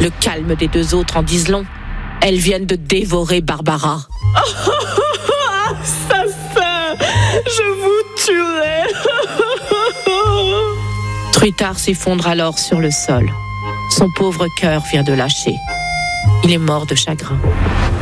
Le calme des deux autres en disent long. Elles viennent de dévorer Barbara. Assassin, je vous tuerai. Truitard s'effondre alors sur le sol. Son pauvre cœur vient de lâcher. Il est mort de chagrin.